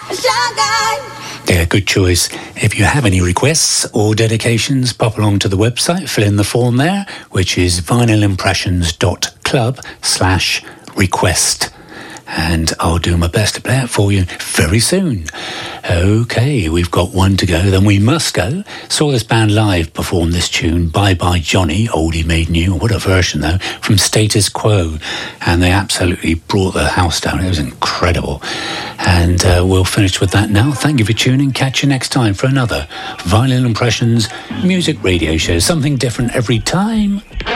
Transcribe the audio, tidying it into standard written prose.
Yeah, good choice. If you have any requests or dedications, pop along to the website, fill in the form there, which is vinylimpressions.club/request. And I'll do my best to play it for you very soon. Okay, we've got one to go, then we must go. Saw this band live perform this tune, Bye Bye Johnny, Oldie Made New, what a version though, from Status Quo. And they absolutely brought the house down, it was incredible. And we'll finish with that now. Thank you for tuning, catch you next time for another Vinyl Impressions music radio show. Something different every time.